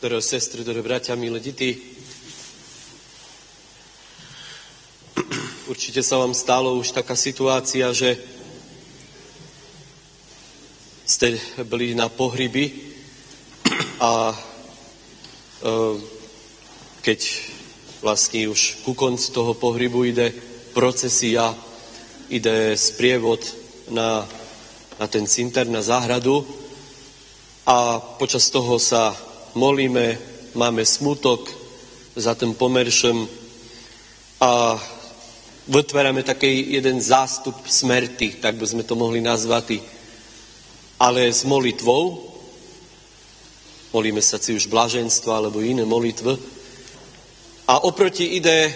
Drahé sestry, drahé bratia, milé deti, určite sa vám stalo už taká situácia, že ste byli na pohřby a keď vlastne už ku koncu toho pohřbu ide procesia, ide sprievod na ten cinter, na záhradu a počas toho sa molíme, máme smutok za ten pomeršem a vytvárame taký jeden zástup smrti, tak by sme to mohli nazvať, ale s molitvou. Molíme sa či už blaženstva alebo iné molitvy. A oproti ide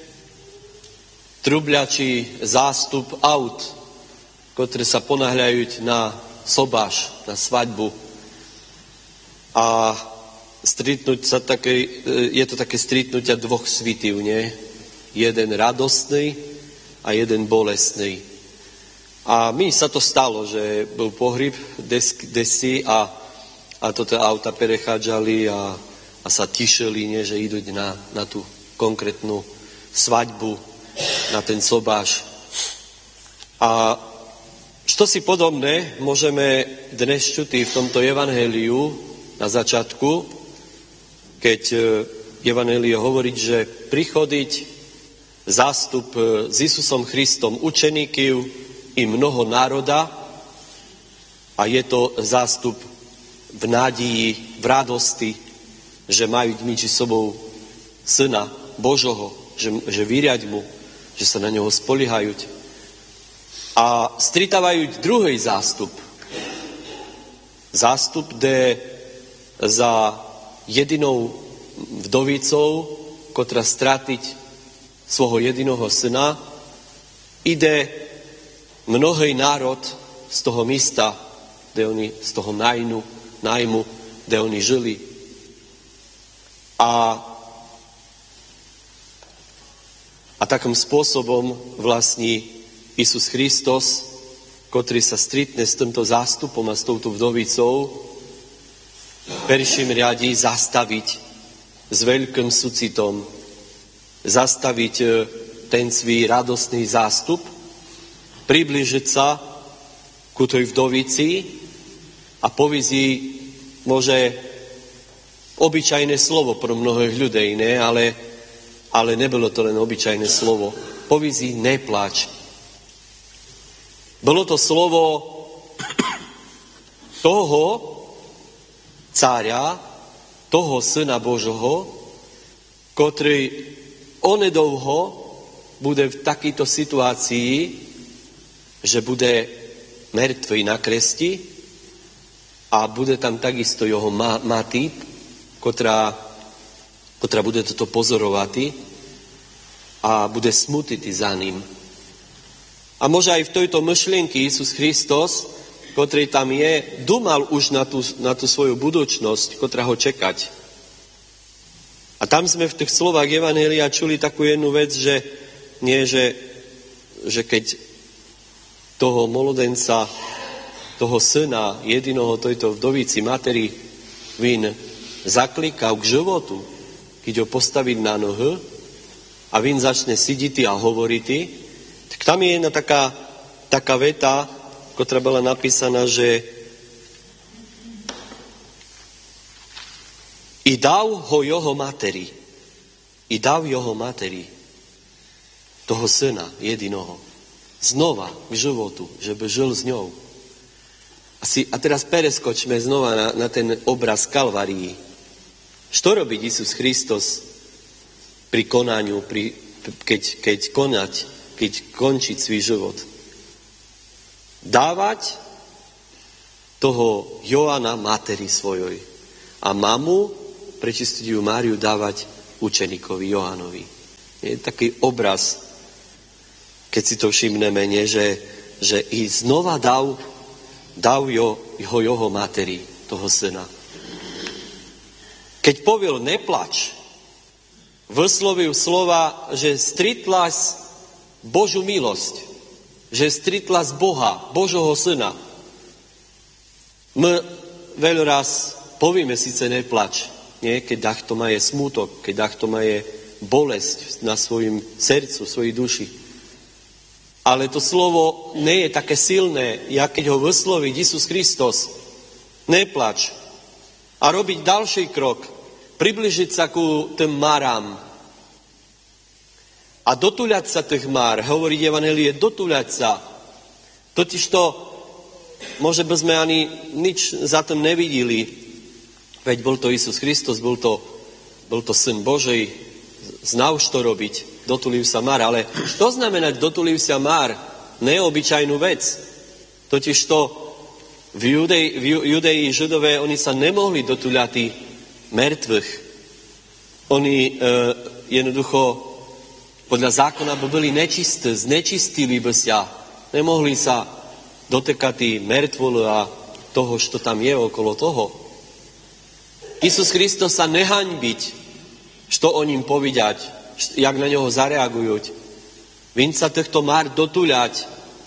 trubľačí zástup aut, ktoré sa ponáhľajú na sobáš, na svadbu. A stretnúť sa je to také stretnutia dvoch svítiv, nie? Jeden radostný a jeden bolestný. A mi sa to stalo, že bol pohřeb desi a toto auta prechádzali a sa tišili, nie? Že idú na tú konkrétnu svadbu, na ten sobáš. A čo si podobné môžeme dnes čuť v tomto evanjeliu na začiatku, keď evanjelie hovorí, že prichodiť zástup s Isusom Christom učeníkov i mnoho národa a je to zástup v nádii, v radosti, že majú medzi sobou Syna Božoho, že vyriať mu, že sa na neho spoliehajú. A stretávajú druhý zástup. Zástup, kde za jedinou vdovicou, ktorá stratiť svojho jediného syna, ide mnohý národ z toho místa, z toho nájmu, kde oni žili. A takým spôsobom vlastne Isus Kristus, ktorý sa stretne s týmto zástupom a s touto vdovicou, v prvším riadi zastaviť s veľkým súcitom, zastaviť ten svій radostný zástup, priblížiť sa ku tej vdovici a povedz jej môže obyčajné slovo pro mnohých ľudí, ne? Ale nebylo to len obyčajné slovo. Povedz jej nepláč. Bolo to slovo toho cára, toho Syna Božoho, ktorý onedovho bude v takejto situácii, že bude mŕtvý na kresti a bude tam takisto jeho mati, ktorá bude toto pozorovať a bude smutiť za ním. A môže aj v tejto myšlienky Isus Kristus, ktorý tam je, dúmal už na tú svoju budúcnosť, ktorá ho čekať. A tam sme v tých slovách evanjelia čuli takú jednu vec, že keď toho mladenca, toho syna, jediného tejto vdovici, materi, vín zaklikal k životu, keď ho postaviť na nohy a vín začne sidiť a hovoriť, tak tam je jedna taká veta, ktorá bola napísaná, že i dal ho jeho materi. I dal jeho materi. Toho syna jedinoho. Znova k životu, že by žil s ňou. A teraz preskočme znova na ten obraz Kalvarii. Čo robí Isus Kristus pri konaniu, keď končiť svoj život? Dávať toho Joana materi svojoj a mamu, prečistitiu Máriu, dávať učeníkovi Johanovi. Je taký obraz, keď si to všimneme, že i znova dal jeho materi, toho syna. Keď povedal neplač, vyslovil slova, že stretla Božú milosť, že stretla z Boha, Božoho syna. My veľa raz povieme síce neplač, nie? Keď dachto má je smútok, keď dachto má je bolesť na svojim srdcu, svojej duši. Ale to slovo nie je také silné, jak keď ho vysloví Isus Kristus. Neplač. A robiť ďalší krok. Približiť sa ku tým marám. A dotuľať sa tých már. Hovorí Evanjelie, dotuľať sa. Totižto, môže by sme ani nič za tým nevideli. Veď bol to Isus Kristus, bol to Syn Božej. Znal, čo robiť. Dotulil sa már. Ale čo znamená dotulil sa már? Neobyčajnú vec. Totižto v Judeji Židové, oni sa nemohli dotuľať mŕtvych. Oni jednoducho podľa zákona by boli nečisté, znečistili by sa. Nemohli sa dotekať mŕtvolu a toho, čo tam je okolo toho. Isus Kristus sa nehaňbiť, čo o ním povedať, jak na neho zareagujú. Vin sa týchto már dotuľať,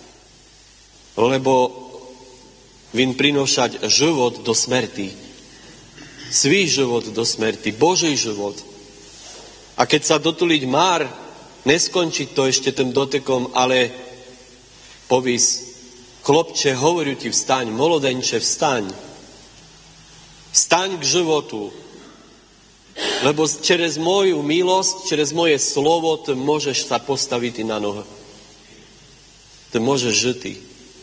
lebo vin prinošať život do smrti. Svý život do smrti, Boží život. A keď sa dotuliť már, neskončiť to ešte tým dotekom, ale povis, chlopče, hovorím ti, vstaň, molodenče, vstaň. Vstaň k životu. Lebo čerez moju milosť, čerez moje slovo, ty môžeš sa postaviť na nohy. Ty môžeš žiť.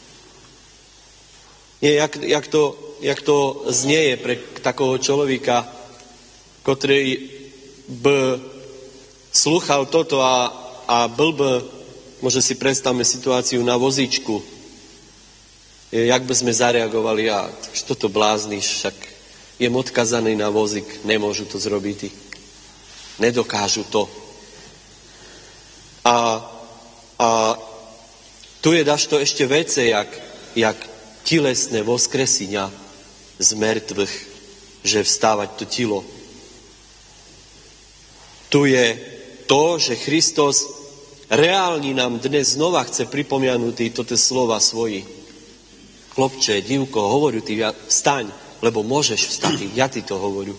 Nie, jak to znieje pre takového človeka, ktorý by slúchal toto a byl by, môže si predstavme situáciu na vozíčku. Jak by sme zareagovali, čo to blázniš, však je odkazaný na vozík, nemôžu to zrobiť. Nedokážu to. A tu je dažto ešte vece, jak tilesné voskresenia z mŕtvych, že vstávať to telo. Tu je to, že Kristus reálne nám dnes znova chce pripomianúť toto slova svoji. Chlopče, divko, hovorím ti, vstaň, lebo môžeš vstať, ja ti to hovorím.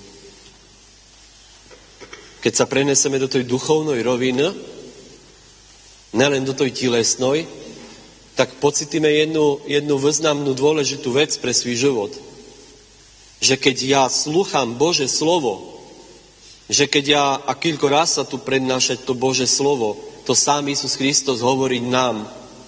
Keď sa preneseme do tej duchovnej roviny, nelen do tej telesnej, tak pocitíme jednu významnú dôležitú vec pre svoj život. Že keď ja slúcham Bože slovo, že keď ja, a koľko raz sa tu prednášať to Bože slovo, to sám Isus Kristus hovorí nám,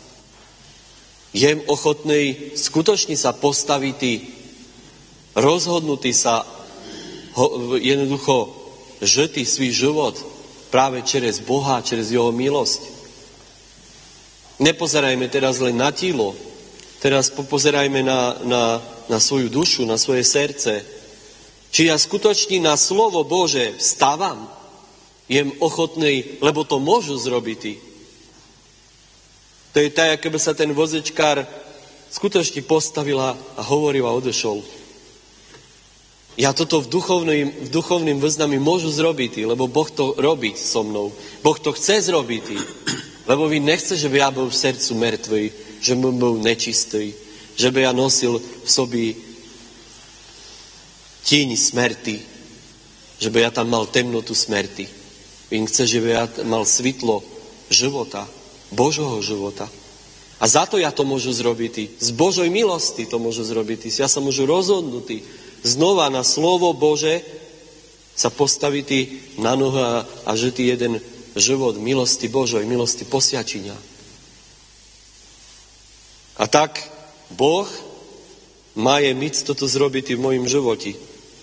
jem ochotný skutočne sa postaviť, rozhodnutý sa jednoducho žiť svoj život práve čerez Boha, čerez Jeho milosť. Nepozerajme teraz len na telo, teraz popozerajme na svoju dušu, na svoje srdce. Či ja skutočne na slovo Bože vstávam, jem ochotný, lebo to môžu zrobiť. To je tak, keby sa ten vozečkár skutočne postavil a hovoril a odešol. Ja toto v duchovným význame môžu zrobiť, lebo Boh to robí so mnou. Boh to chce zrobiť. Lebo vy nechce, že by ja bol v srdcu mŕtvý, že by bol nečistý, že by ja nosil v sobi tíň smrti, že by ja tam mal temnotu smrti. Vy chce, že by ja mal svitlo života, Božoho života. A za to ja to môžu zrobiť. Z Božoj milosti to môžu zrobiť. Ja sa môžu rozhodnúť znova na slovo Bože sa postaviť na nohu a žiť jeden život milosti Božoj, milosti posviačenia. A tak Boh má je myc toto zrobiť v mojom živote.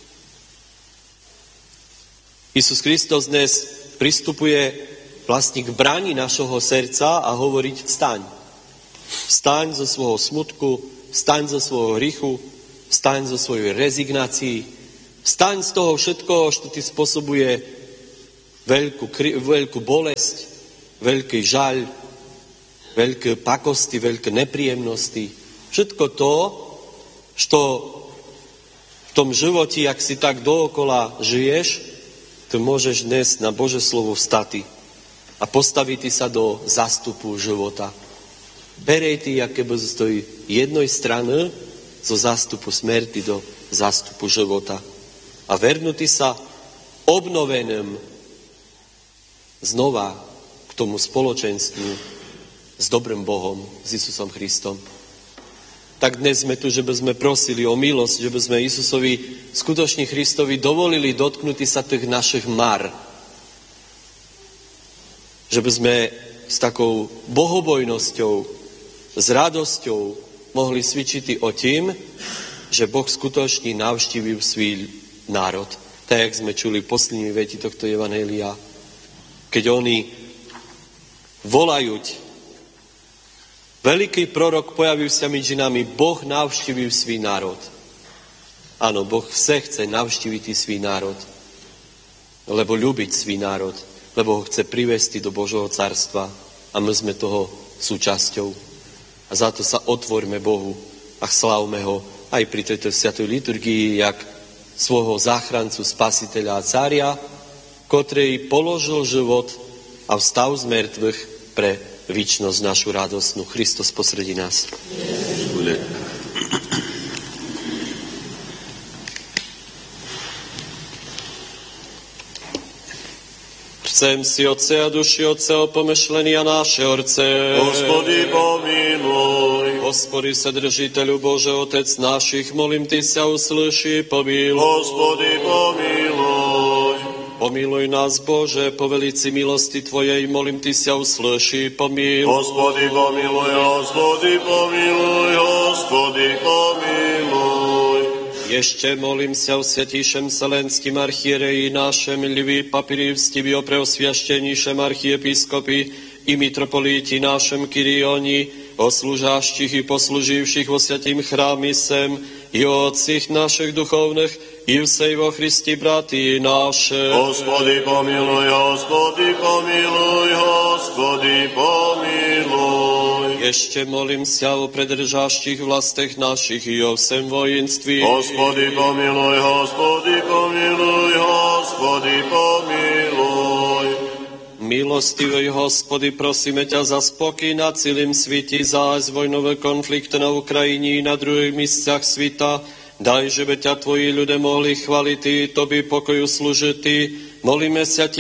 Isus Kristus dnes pristupuje vlastne k bráni našho srdca a hovoriť vstaň. Vstaň zo svojho smutku, vstaň zo svojho hrichu, vstaň zo svojej rezignácii, vstaň z toho všetkoho, čo ti spôsobuje veľkú bolesť, veľký žaľ, veľké pakosti, veľké nepríjemnosti. Všetko to, čo v tom živote, ak si tak dookola žiješ, ty môžeš dnes na Bože slovo vstať a postaviť sa do zástupu života. Berej ty, aké by z tej jednej strany zo zástupu smrti do zástupu života. A vernutý sa obnoveným znova k tomu spoločenstvu s dobrým Bohom, s Isusom Christom. Tak dnes sme tu, že by sme prosili o milosť, že by sme Isusovi, skutočne Christovi, dovolili dotknúť sa tých našich mar. Že by sme s takou bohobojnosťou, s radosťou mohli svedčiť o tým, že Boh skutočne navštívil svoj národ. Tak, jak sme čuli v poslednej veti tohto evanjelia, keď oni volajú, veľký prorok pojavil sa medzi nami, Boh navštívil svoj národ. Áno, Boh chce navštíviť svoj národ, lebo ľúbiť svoj národ, lebo ho chce privesti do Božieho carstva a my sme toho súčasťou. A za to sa otvorme Bohu a slávme ho aj pri tejto svätej liturgii, jak svojho záchrancu, spasiteľa a cária, ktorý položil život a vstal z mŕtvych pre víčnosť našu radosnú. Kristus posredí nás. Chcem si Otce a duši Otceho pomyšlenia naše Orce. Hospody pomiluj. Hospody Vседržiteľu Bože, Otec našich, molím Ty sa uslyši, pomiluj. Hospody pomiluj. Pomiluj nás, Bože, po velici milosti Tvojej, molím Ty sa uslyši, pomiluj. Hospody pomiluj, Hospody pomiluj, Hospody pomiluj. Ešte molím sa o svätejšom Vselenským archiereji našem, milí papíri vstiví o preosviaštenejšem archiepiskopi i mitropolíti našem Kyrioni, o služáštich i poslužívších vo svätým chrámi sem, i o otcích našich duchovných, i vsej vo Christi bratí naše. Hospody pomiluj, Hospody pomiluj, Hospody pomiluj. Ešte molím sa o predržáštich vlastech našich i o vsem vojenství. Hospody pomiluj, Hospody pomiluj, Hospody pomiluj. Milostivý Hospody, prosíme ťa za spokoj na celým svete, za vojnové konflikty na Ukrajine i na druhých miestach sveta. Daj, že by ťa tvoji ľudia mohli chváliť, Tobie pokoju slúžiť. Molíme sa Ti